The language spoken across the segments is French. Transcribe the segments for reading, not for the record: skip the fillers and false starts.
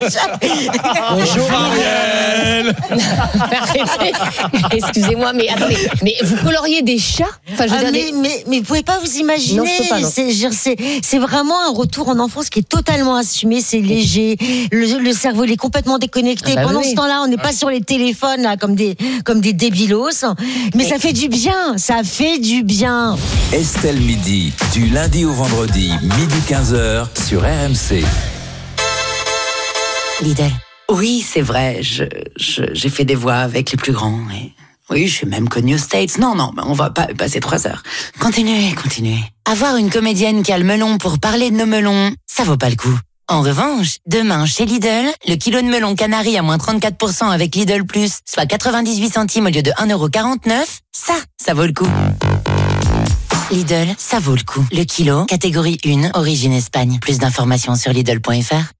Bonjour Ariel. Arrêtez. Excusez-moi, mais attendez, mais vous coloriez des chats? Enfin, mais vous pouvez pas vous imaginer. Non, je peux pas, non. C'est vraiment un retour en enfance qui est totalement assumé. C'est léger. Le cerveau il est complètement déconnecté. Pendant ce temps-là, on n'est pas sur les téléphones là comme des débilos. Mais ça fait du bien. Ça fait du bien. Estelle Midi, du lundi au vendredi, midi 15h sur RMC. Lidl. Oui, c'est vrai, j'ai fait des voix avec les plus grands. Et... oui, je suis même connue aux States. Non, on va pas passer 3 heures. Continuez. Avoir une comédienne qui a le melon pour parler de nos melons, ça vaut pas le coup. En revanche, demain, chez Lidl, le kilo de melon canari à moins 34% avec Lidl Plus, soit 98 centimes au lieu de 1,49€, ça vaut le coup. Lidl, ça vaut le coup. Le kilo, catégorie 1, origine Espagne. Plus d'informations sur Lidl.fr.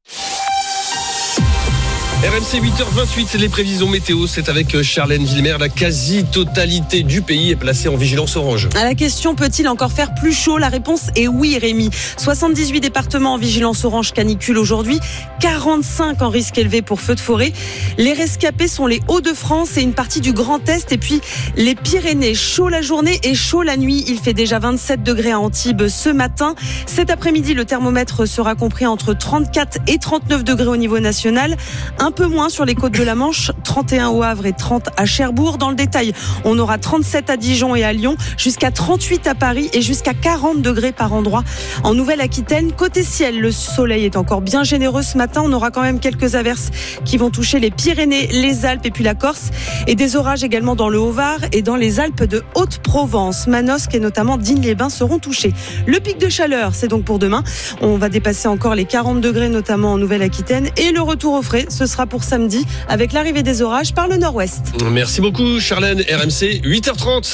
RMC 8h28, les prévisions météo, c'est avec Charlène Villemer. La quasi-totalité du pays est placée en vigilance orange. À la question, peut-il encore faire plus chaud? La réponse est oui, Rémi. 78 départements en vigilance orange canicule aujourd'hui, 45 en risque élevé pour feux de forêt. Les rescapés sont les Hauts-de-France et une partie du Grand Est, et puis les Pyrénées. Chaud la journée et chaud la nuit. Il fait déjà 27 degrés à Antibes ce matin. Cet après-midi, le thermomètre sera compris entre 34 et 39 degrés au niveau national. Un peu moins sur les côtes de la Manche, 31 au Havre et 30 à Cherbourg. Dans le détail, on aura 37 à Dijon et à Lyon, jusqu'à 38 à Paris et jusqu'à 40 degrés par endroit en Nouvelle-Aquitaine. Côté ciel, le soleil est encore bien généreux ce matin. On aura quand même quelques averses qui vont toucher les Pyrénées, les Alpes et puis la Corse, et des orages également dans le Haut-Var et dans les Alpes de Haute-Provence. Manosque et notamment Digne-les-Bains seront touchés. Le pic de chaleur, c'est donc pour demain. On va dépasser encore les 40 degrés, notamment en Nouvelle-Aquitaine, et le retour au frais, ce sera pour samedi avec l'arrivée des orages par le nord-ouest. Merci beaucoup Charlène. RMC 8h30.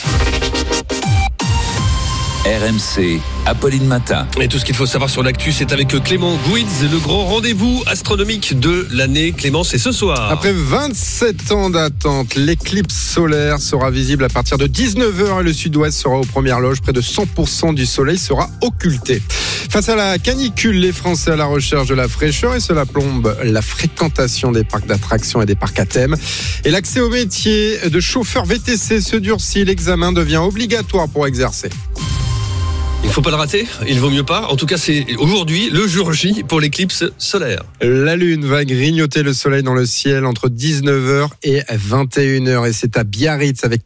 RMC, Apolline Matin. Et tout ce qu'il faut savoir sur l'actu, c'est avec Clément Gouitz, le grand rendez-vous astronomique de l'année. Clément, c'est ce soir. Après 27 ans d'attente, l'éclipse solaire sera visible à partir de 19h et le sud-ouest sera aux premières loges. Près de 100% du soleil sera occulté. Face à la canicule, les Français à la recherche de la fraîcheur, et cela plombe la fréquentation des parcs d'attractions et des parcs à thème. Et l'accès au métier de chauffeur VTC se durcit. L'examen devient obligatoire pour exercer. Il ne faut pas le rater, il vaut mieux pas. En tout cas, c'est aujourd'hui le jour J pour l'éclipse solaire. La Lune va grignoter le soleil dans le ciel entre 19h et 21h. Et c'est à Biarritz, avec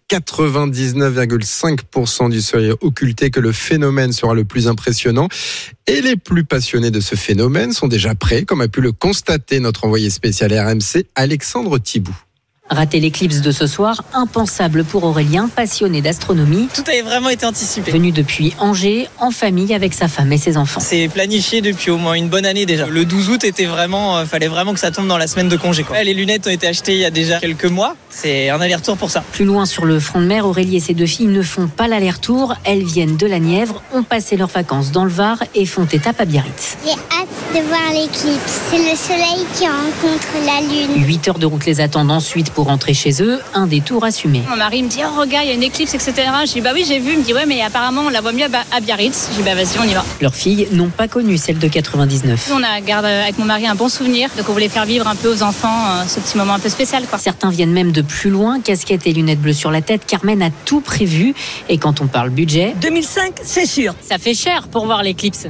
99,5% du soleil occulté, que le phénomène sera le plus impressionnant. Et les plus passionnés de ce phénomène sont déjà prêts, comme a pu le constater notre envoyé spécial RMC, Alexandre Thibout. Rater l'éclipse de ce soir, impensable pour Aurélien, passionné d'astronomie. Tout avait vraiment été anticipé. Venu depuis Angers, en famille avec sa femme et ses enfants. C'est planifié depuis au moins une bonne année déjà. Le 12 août était vraiment, fallait vraiment que ça tombe dans la semaine de congé, quoi. Les lunettes ont été achetées il y a déjà quelques mois. C'est un aller-retour pour ça. Plus loin sur le front de mer, Aurélie et ses 2 filles ne font pas l'aller-retour. Elles viennent de la Nièvre, ont passé leurs vacances dans le Var et font étape à Biarritz. J'ai hâte de voir l'éclipse. C'est le soleil qui rencontre la lune. 8 heures de route les attendent ensuite pour rentrer chez eux, un détour assumé. Mon mari me dit, oh regarde, il y a une éclipse, etc. Je dis, bah oui, j'ai vu. Il me dit, ouais, mais apparemment, on la voit mieux à Biarritz. Je dis, bah vas-y, on y va. Leurs filles n'ont pas connu celle de 99. On a gardé avec mon mari un bon souvenir, donc on voulait faire vivre un peu aux enfants ce petit moment un peu spécial, quoi. Certains viennent même de plus loin, casquettes et lunettes bleues sur la tête. Carmen a tout prévu. Et quand on parle budget... 2005, c'est sûr. Ça fait cher pour voir l'éclipse.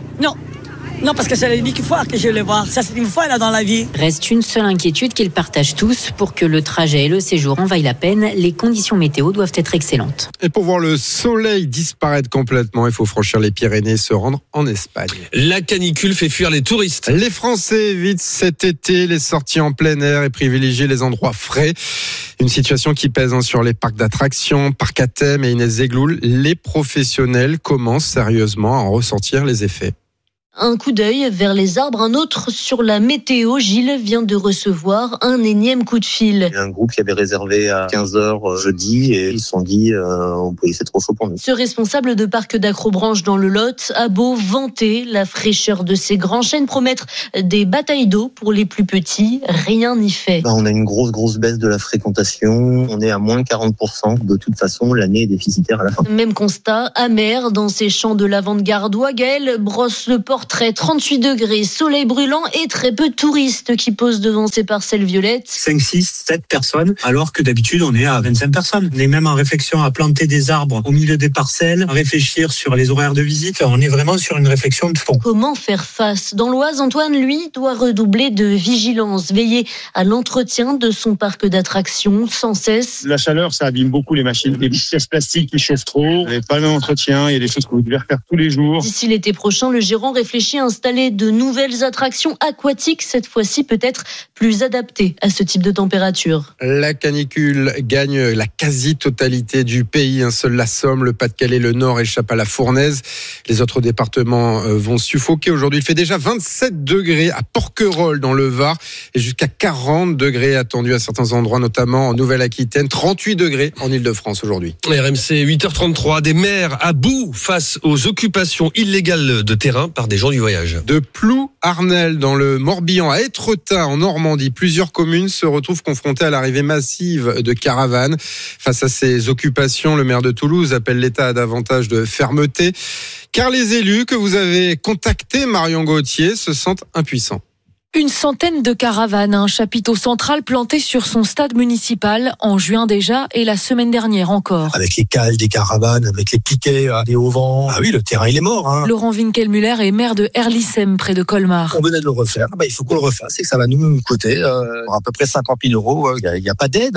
Non, parce que c'est l'unique fois que je vais le voir. Ça, c'est une fois là dans la vie. Reste une seule inquiétude qu'ils partagent tous. Pour que le trajet et le séjour en vaillent la peine, les conditions météo doivent être excellentes. Et pour voir le soleil disparaître complètement, il faut franchir les Pyrénées et se rendre en Espagne. La canicule fait fuir les touristes. Les Français évitent cet été les sorties en plein air et privilégient les endroits frais. Une situation qui pèse sur les parcs d'attractions, parcs à thème et Inès Zegloul. Les professionnels commencent sérieusement à en ressentir les effets. Un coup d'œil vers les arbres, un autre sur la météo. Gilles vient de recevoir un énième coup de fil. Il y a un groupe qui avait réservé à 15h jeudi et ils se sont dit c'est trop chaud pour nous. Ce responsable de parc d'Acrobranche dans le Lot a beau vanter la fraîcheur de ces grands chênes, promettre des batailles d'eau pour les plus petits, rien n'y fait. On a une grosse baisse de la fréquentation. On est à moins 40%. De toute façon, l'année est déficitaire à la fin. Même constat amer dans ces champs de l'avant-garde où Gaël brosse le porte portrait, 38 degrés, soleil brûlant et très peu de touristes qui posent devant ces parcelles violettes. 5, 6, 7 personnes, alors que d'habitude on est à 25 personnes. On est même en réflexion à planter des arbres au milieu des parcelles, à réfléchir sur les horaires de visite. On est vraiment sur une réflexion de fond. Comment faire face ? Dans l'Oise, Antoine, lui, doit redoubler de vigilance, veiller à l'entretien de son parc d'attractions sans cesse. La chaleur, ça abîme beaucoup les machines. Les pièces plastiques qui chauffent trop, il n'y a pas le même entretien, il y a des choses que vous devez refaire tous les jours. D'ici l'été prochain, le gérant réfléchit à installer de nouvelles attractions aquatiques, cette fois-ci peut-être plus adaptées à ce type de température. La canicule gagne la quasi-totalité du pays. Seule la Somme, le Pas-de-Calais, le Nord échappent à la fournaise. Les autres départements vont suffoquer. Aujourd'hui, il fait déjà 27 degrés à Porquerolles dans le Var et jusqu'à 40 degrés attendus à certains endroits, notamment en Nouvelle-Aquitaine. 38 degrés en Ile-de-France aujourd'hui. RMC 8h33, des maires à bout face aux occupations illégales de terrain par des gens du voyage. De Plouarnel dans le Morbihan à Étretat en Normandie, plusieurs communes se retrouvent confrontées à l'arrivée massive de caravanes. Face à ces occupations, le maire de Toulouse appelle l'État à davantage de fermeté, car les élus que vous avez contactés, Marion Gauthier, se sentent impuissants. Une centaine de caravanes, un chapiteau central planté sur son stade municipal en juin déjà et la semaine dernière encore. Avec les cales des caravanes, avec les piquets, les hauts-vents. Ah oui, le terrain il est mort. Laurent Winkelmüller est maire de Herlissem près de Colmar. On venait de le refaire, il faut qu'on le refasse et que ça va nous coûter à peu près 50 000 €. Il n'y a pas d'aide,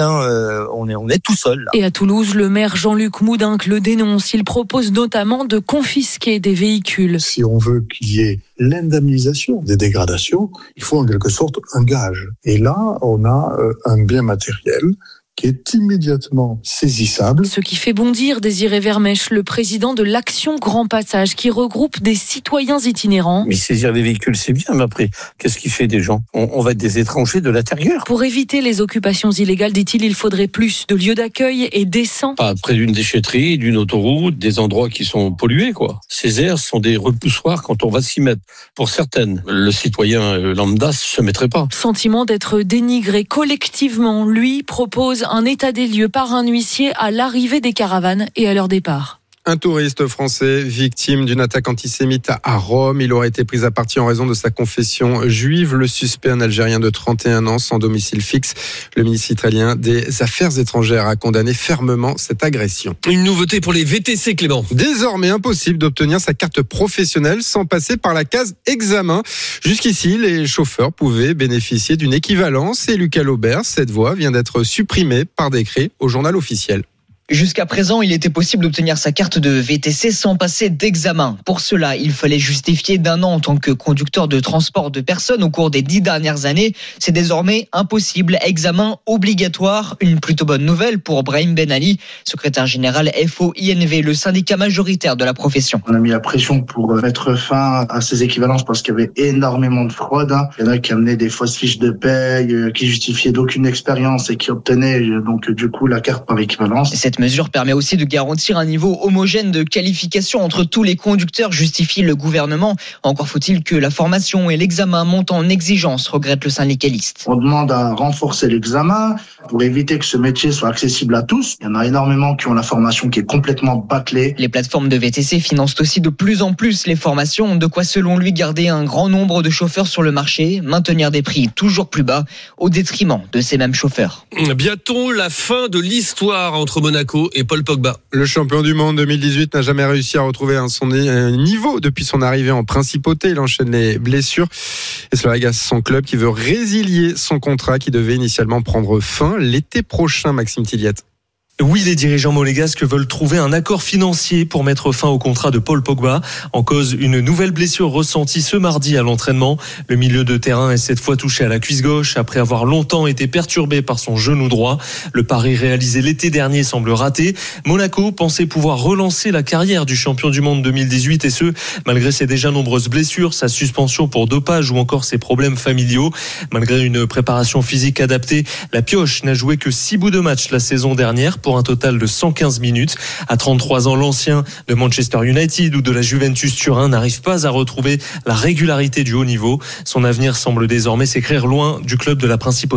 on est tout seul. Là. Et à Toulouse, le maire Jean-Luc Moudinque le dénonce. Il propose notamment de confisquer des véhicules. Si on veut qu'il y ait l'indemnisation des dégradations, il faut en quelque sorte un gage. Et là, on a un bien matériel qui est immédiatement saisissable. Ce qui fait bondir Désiré Vermèche, le président de l'Action Grand Passage, qui regroupe des citoyens itinérants. Mais saisir des véhicules, c'est bien, mais après, qu'est-ce qu'il fait des gens ? On va être des étrangers de l'intérieur. Pour éviter les occupations illégales, dit-il, il faudrait plus de lieux d'accueil et décents. Pas près d'une déchetterie, d'une autoroute, des endroits qui sont pollués, quoi. Ces aires sont des repoussoirs quand on va s'y mettre. Pour certaines, le citoyen lambda se mettrait pas. Sentiment d'être dénigré collectivement, lui propose un état des lieux par un huissier à l'arrivée des caravanes et à leur départ. Un touriste français victime d'une attaque antisémite à Rome. Il aurait été pris à partie en raison de sa confession juive. Le suspect, un Algérien de 31 ans, sans domicile fixe. Le ministre italien des Affaires étrangères a condamné fermement cette agression. Une nouveauté pour les VTC, Clément. Désormais impossible d'obtenir sa carte professionnelle sans passer par la case examen. Jusqu'ici, les chauffeurs pouvaient bénéficier d'une équivalence et Lucas Laubert, cette voie vient d'être supprimée par décret au journal officiel. Jusqu'à présent, il était possible d'obtenir sa carte de VTC sans passer d'examen. Pour cela, il fallait justifier d'1 an en tant que conducteur de transport de personnes au cours des 10 dernières années. C'est désormais impossible. Examen obligatoire. Une plutôt bonne nouvelle pour Brahim Ben Ali, secrétaire général FO-INV, le syndicat majoritaire de la profession. On a mis la pression pour mettre fin à ces équivalences parce qu'il y avait énormément de fraude. Il y en a qui amenaient des fausses fiches de paye, qui justifiaient d'aucune expérience et qui obtenaient donc du coup la carte par équivalence. Cette mesure permet aussi de garantir un niveau homogène de qualification entre tous les conducteurs, justifie le gouvernement. Encore faut-il que la formation et l'examen montent en exigence, regrette le syndicaliste. On demande à renforcer l'examen pour éviter que ce métier soit accessible à tous. Il y en a énormément qui ont la formation qui est complètement bâclée. Les plateformes de VTC financent aussi de plus en plus les formations, de quoi selon lui garder un grand nombre de chauffeurs sur le marché, maintenir des prix toujours plus bas au détriment de ces mêmes chauffeurs. Bientôt la fin de l'histoire entre Monaco et Paul Pogba. Le champion du monde 2018 n'a jamais réussi à retrouver son niveau depuis son arrivée en principauté. Il enchaîne les blessures et cela agace son club qui veut résilier son contrat qui devait initialement prendre fin l'été prochain, Maxime Tilliette. Oui, les dirigeants monégasques veulent trouver un accord financier pour mettre fin au contrat de Paul Pogba. En cause, une nouvelle blessure ressentie ce mardi à l'entraînement. Le milieu de terrain est cette fois touché à la cuisse gauche après avoir longtemps été perturbé par son genou droit. Le pari réalisé l'été dernier semble raté. Monaco pensait pouvoir relancer la carrière du champion du monde 2018 et ce, malgré ses déjà nombreuses blessures, sa suspension pour dopage ou encore ses problèmes familiaux. Malgré une préparation physique adaptée, la Pioche n'a joué que 6 bouts de match la saison dernière pour un total de 115 minutes. À 33 ans, l'ancien de Manchester United ou de la Juventus Turin n'arrive pas à retrouver la régularité du haut niveau. Son avenir semble désormais s'écrire loin du club de la Principauté.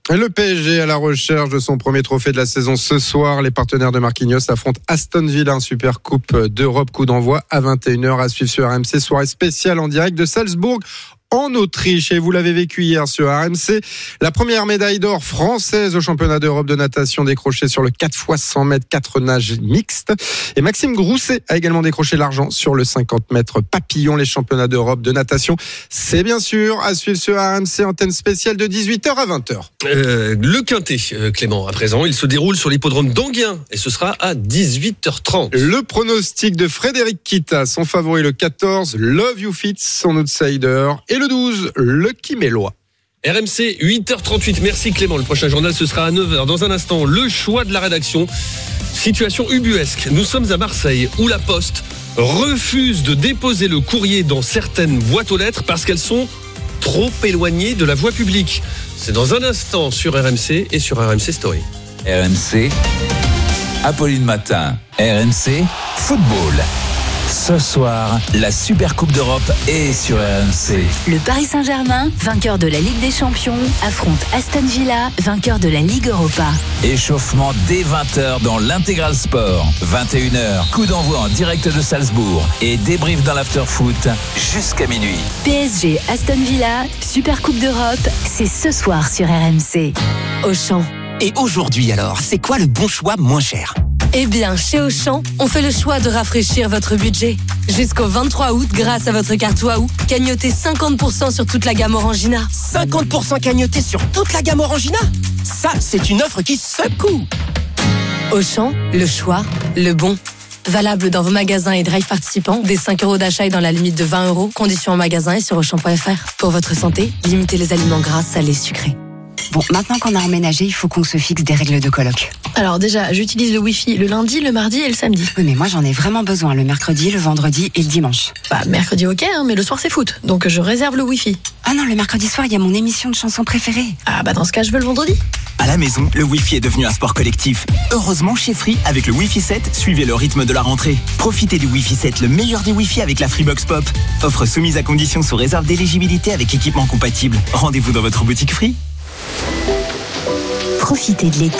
Le PSG à la recherche de son premier trophée de la saison ce soir. Les partenaires de Marquinhos affrontent Aston Villa en Super Coupe d'Europe. Coup d'envoi à 21h à suivre sur RMC. Soirée spéciale en direct de Salzbourg en Autriche. Et vous l'avez vécu hier sur RMC. La première médaille d'or française au championnat d'Europe de natation décrochée sur le 4x100 mètres 4 nages mixtes. Et Maxime Grousset a également décroché l'argent sur le 50 mètres papillon. Les championnats d'Europe de natation, c'est bien sûr à suivre sur RMC, antenne spéciale de 18h à 20h. Le Quintet, Clément, à présent, il se déroule sur l'hippodrome d'Anguien et ce sera à 18h30. Le pronostic de Frédéric Kita, son favori le 14, Love You Fits, son outsider, et le 12, Lucky Mélois. RMC, 8h38. Merci Clément. Le prochain journal, ce sera à 9h. Dans un instant, le choix de la rédaction. Situation ubuesque. Nous sommes à Marseille où la Poste refuse de déposer le courrier dans certaines boîtes aux lettres parce qu'elles sont trop éloignées de la voie publique. C'est dans un instant sur RMC et sur RMC Story. RMC, Apolline Matin, RMC, football. Ce soir, la Super Coupe d'Europe est sur RMC. Le Paris Saint-Germain, vainqueur de la Ligue des Champions, affronte Aston Villa, vainqueur de la Ligue Europa. Échauffement dès 20h dans l'Intégral Sport. 21h, coup d'envoi en direct de Salzbourg et débrief dans l'after-foot jusqu'à minuit. PSG Aston Villa, Super Coupe d'Europe, c'est ce soir sur RMC. Auchan. Et aujourd'hui alors, c'est quoi le bon choix moins cher ? Eh bien, chez Auchan, on fait le choix de rafraîchir votre budget. Jusqu'au 23 août, grâce à votre carte Waouh, cagnotez 50% sur toute la gamme Orangina. 50% cagnoté sur toute la gamme Orangina ? Ça, c'est une offre qui secoue. Auchan, le choix, le bon. Valable dans vos magasins et drive participants, dès 5 € d'achat et dans la limite de 20 €. Conditions en magasin et sur Auchan.fr. Pour votre santé, limitez les aliments gras, salés, sucrés. Bon, maintenant qu'on a emménagé, il faut qu'on se fixe des règles de coloc. Alors déjà, j'utilise le Wi-Fi le lundi, le mardi et le samedi. Oui, mais moi j'en ai vraiment besoin le mercredi, le vendredi et le dimanche. Bah, mercredi ok, mais le soir c'est foot, donc je réserve le Wi-Fi. Ah non, le mercredi soir, il y a mon émission de chansons préférée. Ah bah dans ce cas, je veux le vendredi. À la maison, le Wi-Fi est devenu un sport collectif. Heureusement, chez Free, avec le Wi-Fi 7, suivez le rythme de la rentrée. Profitez du Wi-Fi 7, le meilleur des Wi-Fi avec la Freebox Pop. Offre soumise à condition sous réserve d'éligibilité avec équipement compatible. Rendez-vous dans votre boutique Free. Profitez de l'été